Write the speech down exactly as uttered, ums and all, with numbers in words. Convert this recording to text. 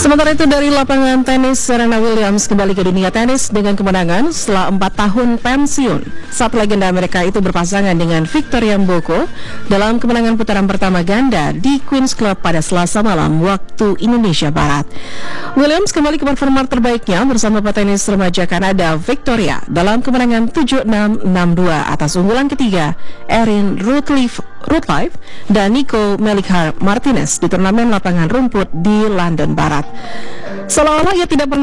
Sementara itu dari lapangan tenis, Serena Williams kembali ke dunia tenis dengan kemenangan setelah empat tahun pensiun. Saat legenda Amerika itu berpasangan dengan Victoria Mboko dalam kemenangan putaran pertama ganda di Queen's Club pada Selasa malam waktu Indonesia Barat. Williams kembali ke performa terbaiknya bersama petenis remaja Kanada Victoria dalam kemenangan tujuh enam enam dua atas unggulan ketiga Erin Rutliff Rutliff dan Nico Melichar Martinez di turnamen lapangan rumput di London Barat. Seolah-olah ia tidak pernah